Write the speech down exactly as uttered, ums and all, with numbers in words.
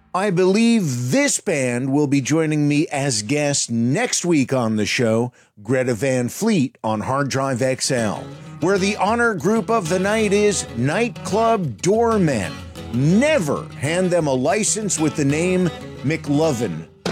I believe this band will be joining me as guest next week on the show, Greta Van Fleet on Hard Drive X L, where the honor group of the night is Nightclub Doormen. Never hand them a license with the name McLovin.